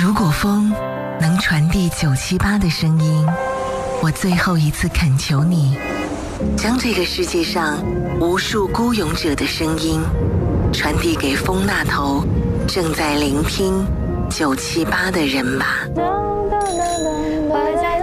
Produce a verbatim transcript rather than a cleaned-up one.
如果风能传递九七八的声音，我最后一次恳求你，将这个世界上无数孤勇者的声音传递给风那头正在聆听九七八的人吧。 我在